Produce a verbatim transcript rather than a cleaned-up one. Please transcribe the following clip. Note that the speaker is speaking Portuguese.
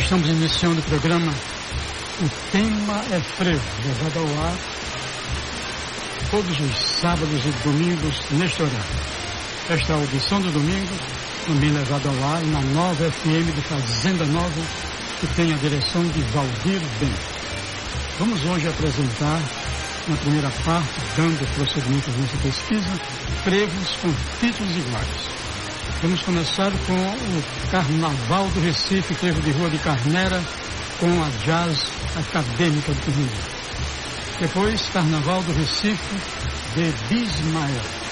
Estamos iniciando o programa O Tema é Frevo, levado ao ar todos os sábados e domingos neste horário. Esta audição do domingo também levada ao ar na nova F M de Fazenda Nova, que tem a direção de Valdir Bento. Vamos hoje apresentar, na primeira parte, dando prosseguimento à nossa pesquisa, frevos com títulos iguais. Vamos começar com o Carnaval do Recife, frevo de Rua de Carnera, com a Jazz Acadêmica do Rio. Depois, Carnaval do Recife, de Bismael.